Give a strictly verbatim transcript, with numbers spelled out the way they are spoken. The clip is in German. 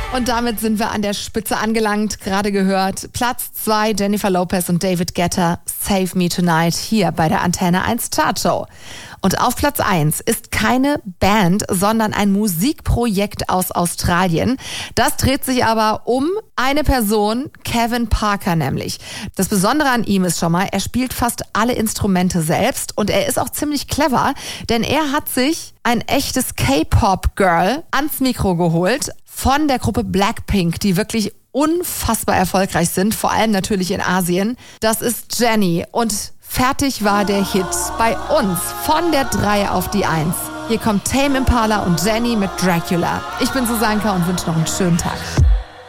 Und damit sind wir an der Spitze angelangt, gerade gehört. Platz zwei, Jennifer Lopez und David Guetta, Save Me Tonight, hier bei der Antenne eins Chartshow. Und auf Platz eins ist keine Band, sondern ein Musikprojekt aus Australien. Das dreht sich aber um eine Person, Kevin Parker nämlich. Das Besondere an ihm ist schon mal, er spielt fast alle Instrumente selbst und er ist auch ziemlich clever, denn er hat sich ein echtes K-Pop-Girl ans Mikro geholt von der Gruppe Blackpink, die wirklich unfassbar erfolgreich sind, vor allem natürlich in Asien. Das ist Jennie und fertig war der Hit bei uns von der drei auf die eins. Hier kommt Tame Impala und Jennie mit Dracula. Ich bin Susanka und wünsche noch einen schönen Tag.